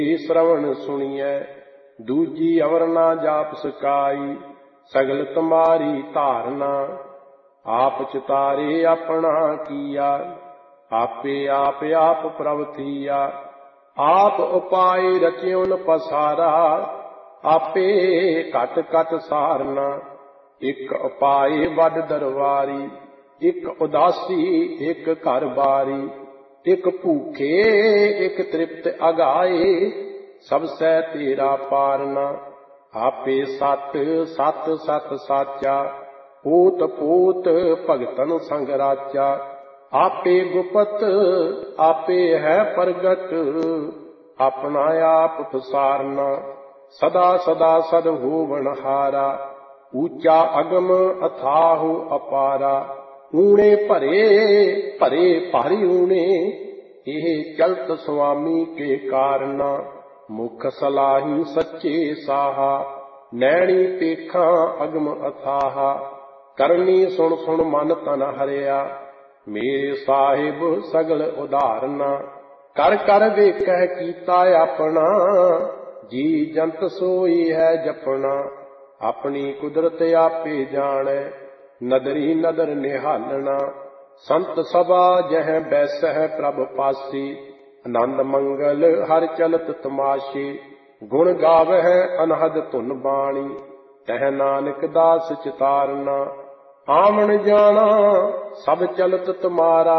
श्रवण सुनिए दूजी अवर ना जाप सकाई। सगल तुम्हारी धारना आप चितारे अपना किया। आपे आप प्रभ थिया। आप उपाय रचिउन पसारा। आपे घट घट सारना। एक उपाय वड दरबारी। एक उदासी एक घर बारी। एक भूखे एक तृप्त अगाए। सब सै तेरा पारना। आपे सत सत सत साचा। पोत पोत भगतन संग राचा। आपे गुपत आपे है प्रगट। अपना आप पसारना। सदा सदा सद होवन हारा। ऊंचा अगम अथाहु अपारा। ऊणे भरे भरे भारी ऊणे। एह चलत स्वामी के कारना। मुख सलाही सच्चे साहा। नैणी पेखा अगम अथाहा। करनी सुन सुन मन तन हरिया। मेरे साहिब सगल उदाहरना। कर कर वेखै कीता अपना। जी जंत सोई है जपना। अपनी कुदरत आपे जानै। नदरी नदर निहालना। संत सभा जह बैसह प्रभ पासी। आनंद मंगल हर चलत तमाशे। गुण गावह अनहद धुन बाणी। तह नानक दास चितारना। आवन जाना सब चलत तुम्हारा।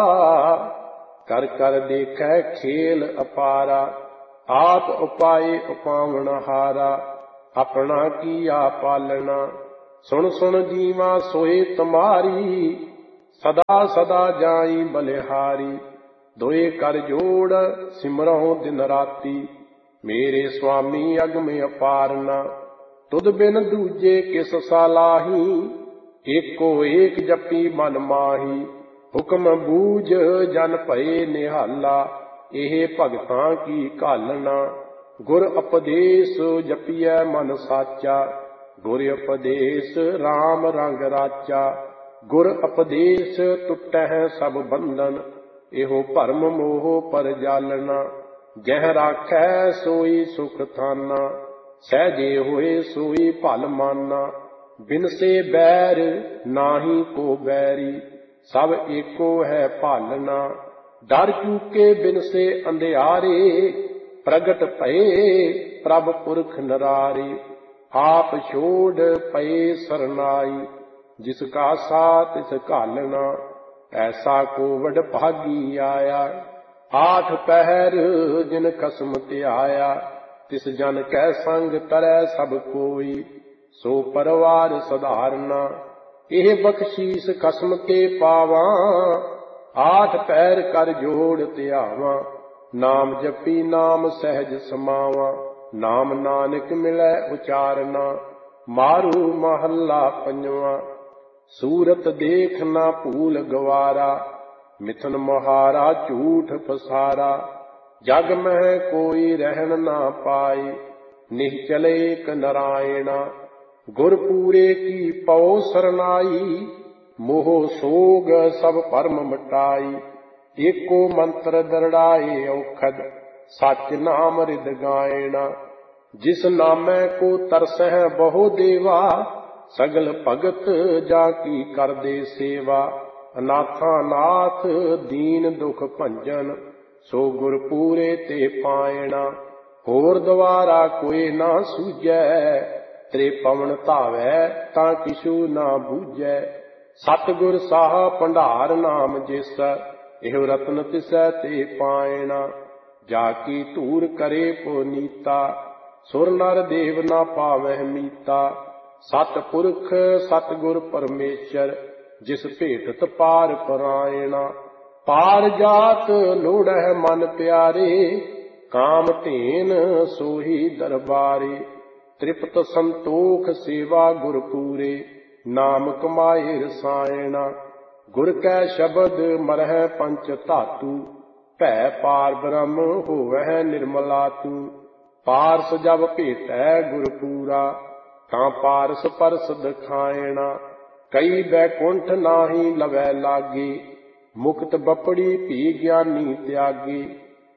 कर कर देखै खेल अपारा। आप उपाय उपावन हारा। अपना किया पालना। सुन सुन जीवा सोए तुम्हारी। सदा सदा जाई बलिहारी। दोए कर जोड़ सिमरहु दिन राती। मेरे स्वामी अगम अपारना। तुद बिन दूजे किस सालाही। एको एक जपी मन माही। हुक्म बूझ जन भये निहाला। एह भगतां की घालना। गुर उपदेश जपिए मन साचा। गुर उपदेश राम रंग राचा। गुर उपदेश टुटै सब बंधन। एहो भरम मोह पर जालना। जह राखै सोई सुख थाना। सहजे होए सोई भल माना। बिन से बैर नाही को बैरी। सब एको है भालना। डर चूके बिन से अंधियारे। प्रगट भये प्रभ पुरख नरारे। आप छोड़ पए सरनाई। जिसका साथ तिस घालना। ऐसा को वड भागी आया। आठ पहर जिन कसम त्याया। तिस जन कै संग तरੈ सब कोई। सो परवार सधारना। एह बख्शीस कसम के पावां। आठ पैर कर जोड़ त्यावां। नाम जपी नाम सहज समावां। नाम नानक मिलै उचारना। मारू महला पंजवां। सूरत देख ना भूल गवारा। मिथुन मुहारा झूठ पसारा। जग में कोई रहन ना पाए। निश्चल एक नारायणा। गुर पूरे की पौ सरनाई। मोह सोग सब परम मिटाई। एको मंत्र दरड़ाए औखद। सच नाम रिद गायना। जिस नामै को तरसह बहु देवा। सगल भगत जाकी कर दे सेवा। अनाथा नाथ दीन दुख भंजन। सो गुर पूरे ते पायना। होर द्वारा कोई ना सूझै। त्रे पवन धावै तां किशु ना बूझै। सतगुर साह भंडार नाम जिस। एहो रतन तिसै ते पायना। जाकी धूर करे पुनीता। सुर नर देव ना पावह मीता। सतपुरख सतगुर परमेश्वर। जिस भेटत पार परायणा। पार जात लोड़ह मन प्यारे। काम धेन सोही दरबारे। तृप्त संतोख सेवा गुर पूरे। नाम कमाए रसायना। गुर कै शब्द मरह पंच धातु। भै पार ब्रह्म होवह निर्मला तू। पारस जब भेटै गुर पूरा। तां पारस परस दिखायणा। कई बैकुंठ नाही लवै लागे। मुक्त बपड़ी भी ज्ञानी त्यागे।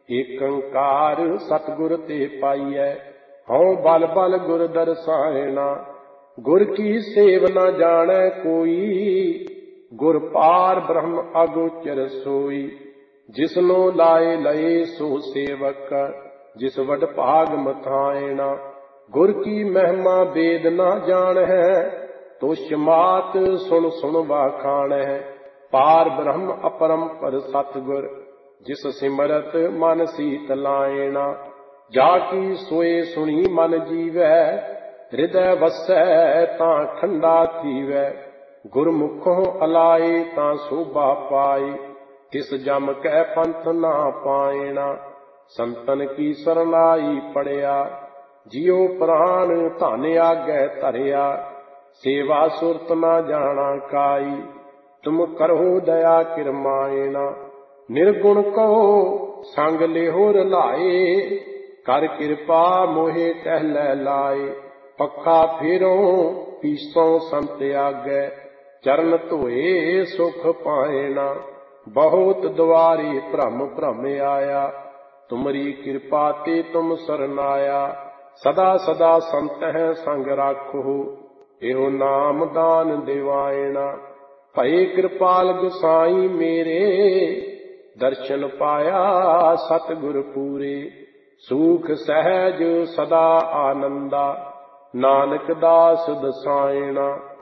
ਏਕੰਕਾਰ ਸਤਿਗੁਰ ਤੇ ਪਾਈਐ, ਹਉ ਬਲ ਬਲ ਗੁਰ ਦਰਸਾਇਣਾ। ਗੁਰ ਕੀ ਸੇਵ ਨ ਜਾਣੈ ਕੋਈ, ਗੁਰ ਪਾਰ ਬ੍ਰਹਮ ਅਗੋਚਰ ਸੋਈ। ਜਿਸਨੋ ਲਾਏ ਲਏ ਸੋ ਸੇਵਕ, ਜਿਸ ਵਡ ਭਾਗ ਮਥਾਇਣਾ। ਗੁਰ ਕੀ ਮਹਿਮਾ ਵੇਦ ਨ ਜਾਣਹਿ, ਤੁਛ ਮਾਤ ਸੁਣ ਸੁਣ ਵਾਖਾਣਹਿ। ਪਾਰ ਬ੍ਰਹਮ ਅਪਰੰਪਰ ਸਤਿਗੁਰ, ਜਿਸ ਸਿਮਰਤ ਮਨ ਸੀਤ ਲਾਇਣਾ। ਜਾ ਕੀ ਸੋਏ ਸੁਣੀ ਮਨ ਜੀਵੈ, ਹਿਰਦੈ ਵਸੈ ਤਾਂ ਠੰਡਾ ਥੀਵੈ। ਗੁਰਮੁਖੋਂ ਅਲਾਏ ਤਾਂ ਸੋਭਾ ਪਾਈ, ਤਿਸ ਜਮ ਕੈ ਪੰਥ ਨਾ ਪਾਇਣਾ। ਸੰਤਨ ਕੀ ਸਰਨਾਈ ਪੜਿਆ, ਜਿਉ ਪ੍ਰਾਣ ਧਨ ਆਗੈ ਧਰਿਆ। ਸੇਵਾ ਸੁਰਤ ਨਾ ਜਾਣਾ ਕਾਈ, ਤੁਮ ਕਰਹੁ ਦਇਆ ਕਿਰਮਾਇਣਾ। ਨਿਰਗੁਣ ਕਉ ਸੰਗ ਲਿਹੁ ਰਲਾਏ, ਕਰ ਕਿਰਪਾ ਮੋਹਿ ਟਹਿਲੈ ਲਾਏ। ਪੱਖਾ ਫੇਰਉ ਪੀਸਉ ਸੰਤ ਆਗੈ, ਚਰਨ ਧੋਏ ਸੁਖ ਪਾਇਣਾ। ਬਹੁਤ ਦੁਆਰੇ ਭ੍ਰਮ ਭ੍ਰਮ ਆਇਆ, ਤੁਮਰੀ ਕਿਰਪਾ ਤੇ ਤੁਮ ਸਰਨਾਇਆ। ਸਦਾ ਸਦਾ ਸੰਤਹਿ ਸੰਗ ਰਾਖੋ, ਇਹੋ ਨਾਮ ਦਾਨ ਦਿਵਾਇਣਾ। ਭਏ ਕਿਰਪਾਲ ਗੁਸਾਈ ਮੇਰੇ, ਦਰਸ਼ਨ ਪਾਇਆ ਸਤਿਗੁਰ ਪੂਰੇ। ਸੂਖ ਸਹਿਜ ਸਦਾ ਆਨੰਦਾ, ਨਾਨਕ ਦਾਸ ਦਸਾਇਣਾ।